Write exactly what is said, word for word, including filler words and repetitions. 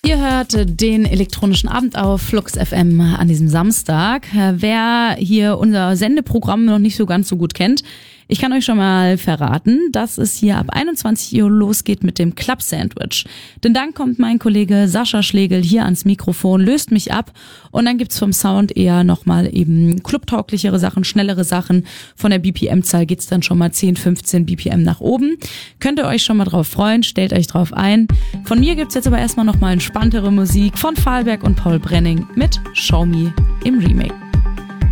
Ihr hört den elektronischen Abend auf Flux F M an diesem Samstag. Wer hier unser Sendeprogramm noch nicht so ganz so gut kennt, ich kann euch schon mal verraten, dass es hier ab einundzwanzig Uhr losgeht mit dem Club Sandwich. Denn dann kommt mein Kollege Sascha Schlegel hier ans Mikrofon, löst mich ab und dann gibt's vom Sound eher nochmal eben clubtauglichere Sachen, schnellere Sachen. Von der B P M-Zahl geht's dann schon mal zehn, fünfzehn B P M nach oben. Könnt ihr euch schon mal drauf freuen, stellt euch drauf ein. Von mir gibt's jetzt aber erstmal nochmal entspanntere Musik von Fahlberg und Paul Brenning mit Show Me im Remake.